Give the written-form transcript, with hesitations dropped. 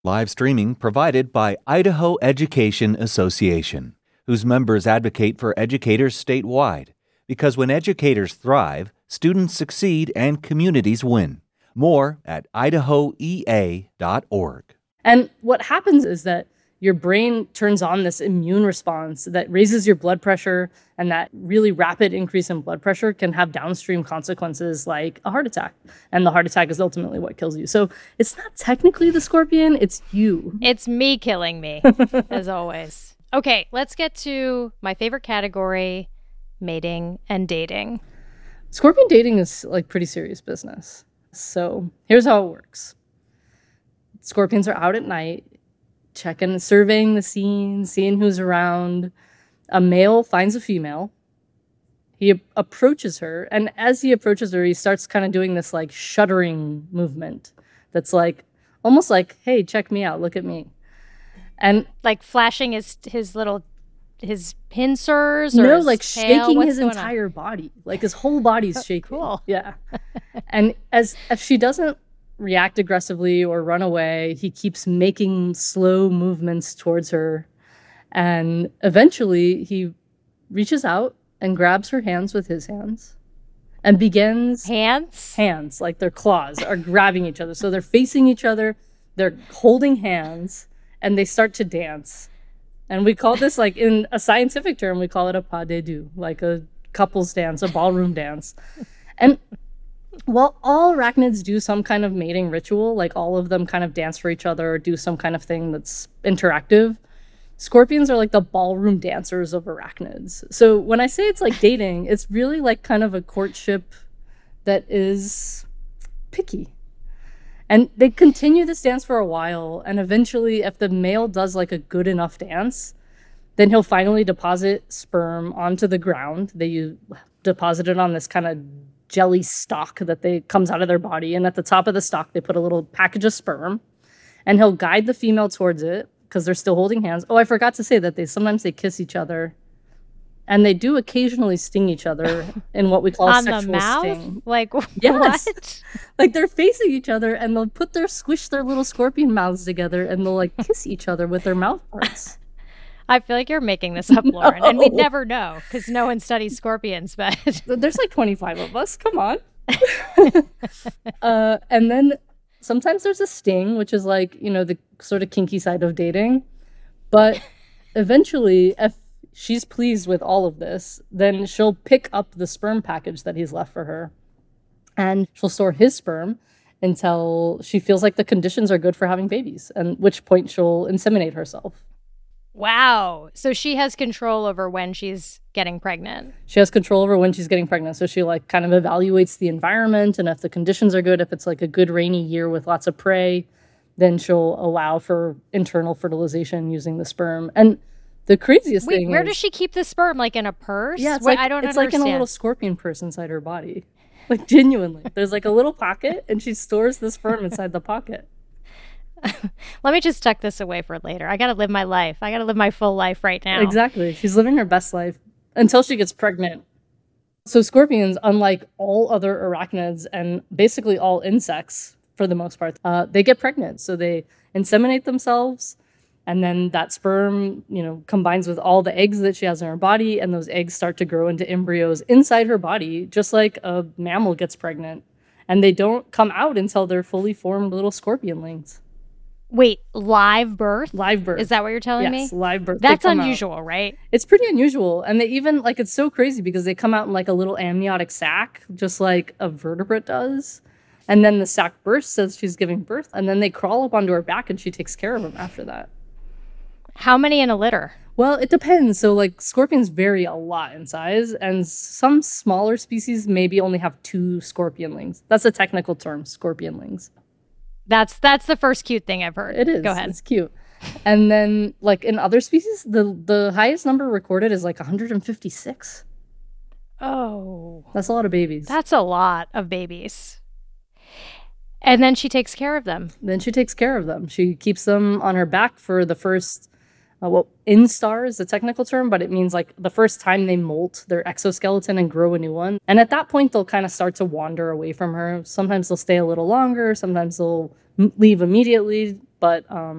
Live streaming provided by Idaho Education Association, whose members advocate for educators statewide. Because when educators thrive, students succeed and communities win. More at idahoea.org. And what happens is that your brain turns on this immune response that raises your blood pressure, and that really rapid increase in blood pressure can have downstream consequences like a heart attack. And the heart attack is ultimately what kills you. So it's not technically the scorpion, it's you. It's me killing me, as always. Okay, let's get to my favorite category, mating and dating. Scorpion dating is like pretty serious business. So here's how it works. Scorpions are out at night, checking, surveying the scene, seeing who's around. A male finds a female. He approaches her, and as he approaches her, he starts kind of doing this like shuddering movement that's like almost like, hey, check me out, look at me. And like flashing his pincers, or no, like shaking his entire body, like his whole body's shaking. Cool. Yeah. And if she doesn't react aggressively or run away, he keeps making slow movements towards her, and eventually he reaches out and grabs her hands with his hands and begins hands like their claws are grabbing each other, so they're facing each other, they're holding hands, and they start to dance. And we call this, like in a scientific term, we call it a pas de deux, like a couples dance, a ballroom dance. And while all arachnids do some kind of mating ritual, like all of them kind of dance for each other or do some kind of thing that's interactive, scorpions are like the ballroom dancers of arachnids. So when I say it's like dating, it's really like kind of a courtship that is picky. And they continue this dance for a while, and eventually, if the male does like a good enough dance, then he'll finally deposit sperm onto the ground. They deposit it on this kind of jelly stalk that comes out of their body, and at the top of the stalk, they put a little package of sperm, and he'll guide the female towards it because they're still holding hands. Oh, I forgot to say that sometimes they kiss each other, and they do occasionally sting each other in what we call a sexual on the mouth? sting. Like, Yes. what? Like they're facing each other, and they'll squish their little scorpion mouths together, and they'll like kiss each other with their mouth parts. I feel like you're making this up, Lauren, and we'd never know because no one studies scorpions, but There's like 25 of us. Come on. And then sometimes there's a sting, which is like, the sort of kinky side of dating. But eventually, if she's pleased with all of this, then she'll pick up the sperm package that he's left for her, and she'll store his sperm until she feels like the conditions are good for having babies, at which point she'll inseminate herself. wow. So she has control over when she's getting pregnant. She has control over when she's getting pregnant. So she like kind of evaluates the environment, and if the conditions are good, if it's like a good rainy year with lots of prey, then she'll allow for internal fertilization using the sperm. And the craziest thing where does she keep the sperm? Like in a purse? Yeah, it's I don't understand. like in a little scorpion purse inside her body. Like genuinely. There's like a little pocket, and she stores the sperm inside the pocket. Let me just tuck this away for later. I got to live my life. I got to live my full life right now. Exactly. She's living her best life until she gets pregnant. So scorpions, unlike all other arachnids and basically all insects for the most part, they get pregnant. So they inseminate themselves, and then that sperm, combines with all the eggs that she has in her body, and those eggs start to grow into embryos inside her body, just like a mammal gets pregnant. And they don't come out until they're fully formed little scorpionlings. Wait, live birth? Live birth. Is that what you're telling me? Yes, live birth. That's unusual, right? It's pretty unusual. And they even, like, it's so crazy because they come out in, like, a little amniotic sac, just like a vertebrate does. And then the sac bursts as she's giving birth. And then they crawl up onto her back, and she takes care of them after that. How many in a litter? Well, it depends. So, like, scorpions vary a lot in size. And some smaller species maybe only have 2 scorpionlings. That's a technical term, scorpionlings. That's the first cute thing I've heard. It is. Go ahead. It's cute. And then, like, in other species, the highest number recorded is like 156. Oh. That's a lot of babies. That's a lot of babies. And then she takes care of them. She keeps them on her back for the first, instar is the technical term, but it means like the first time they molt their exoskeleton and grow a new one. And at that point, they'll kind of start to wander away from her. Sometimes they'll stay a little longer. Sometimes they'll leave immediately. but